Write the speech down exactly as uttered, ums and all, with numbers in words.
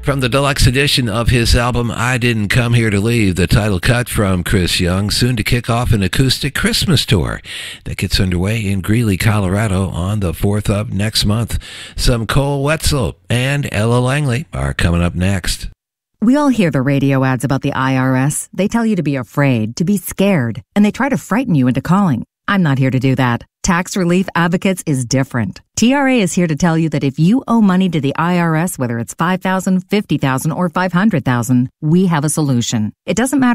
From the deluxe edition of his album, I Didn't Come Here to Leave, the title cut from Chris Young, soon to kick off an acoustic Christmas tour that gets underway in Greeley, Colorado on the fourth of next month. Some Cole Wetzel and Ella Langley are coming up next. We all hear the radio ads about the I R S. They tell you to be afraid, to be scared, and they try to frighten you into calling. I'm not here to do that. Tax Relief Advocates is different. T R A is here to tell you that if you owe money to the I R S, whether it's five thousand dollars, fifty thousand dollars, or five hundred thousand dollars, we have a solution. It doesn't matter